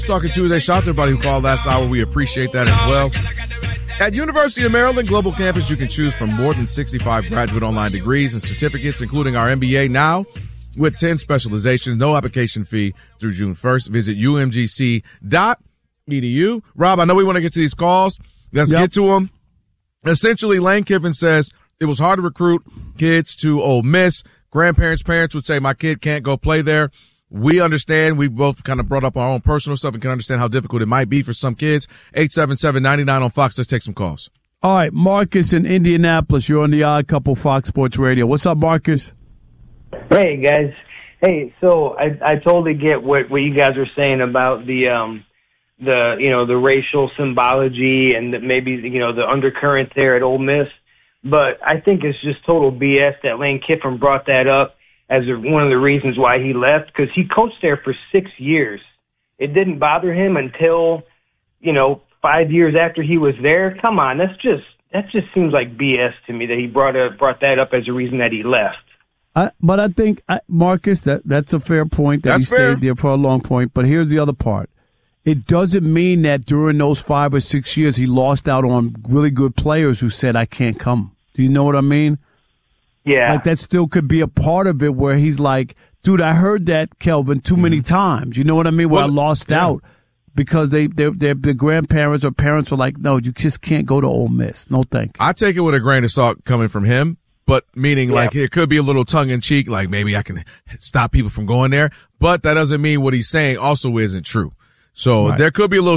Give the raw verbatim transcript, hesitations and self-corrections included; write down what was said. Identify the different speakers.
Speaker 1: Talking Tuesday. Shout out to everybody who called last hour. We appreciate that as well. At University of Maryland Global Campus, you can choose from more than sixty-five graduate online degrees and certificates, including our M B A now with ten specializations. No application fee through June first. Visit U M G C dot E D U. Rob, I know we want to get to these calls. Let's yep. get to them. Essentially, Lane Kiffin says it was hard to recruit kids to Ole Miss. Grandparents, parents would say, my kid can't go play there. We understand. We both kind of brought up our own personal stuff and can understand how difficult it might be for some kids. eight seven seven, nine nine on Fox. Let's take some calls.
Speaker 2: All right, Marcus in Indianapolis. You're on the Odd Couple Fox Sports Radio. What's up, Marcus?
Speaker 3: Hey, guys. Hey, so I I totally get what, what you guys are saying about the um the you know the racial symbology and that maybe you know the undercurrent there at Ole Miss, but I think it's just total B S that Lane Kiffin brought that up as a, one of the reasons why he left, because he coached there for six years. It didn't bother him until, you know, five years after he was there. Come on, that's just that just seems like B S to me that he brought up, brought that up as a reason that he left.
Speaker 2: I, but I think, I, Marcus, that that's a fair point, that
Speaker 1: that's
Speaker 2: he stayed
Speaker 1: fair.
Speaker 2: there for a long point. But here's the other part. It doesn't mean that during those five or six years he lost out on really good players who said, I can't come. Do you know what I mean?
Speaker 3: Yeah.
Speaker 2: Like that still could be a part of it where he's like, dude, I heard that, Kelvin, too many mm-hmm. times. You know what I mean? Where well, I lost yeah. out because they, their their grandparents or parents were like, no, you just can't go to Ole Miss. No thank you.
Speaker 1: I take it with a grain of salt coming from him, but meaning yeah. like it could be a little tongue in cheek, like maybe I can stop people from going there. But that doesn't mean what he's saying also isn't true. So right. there could be a little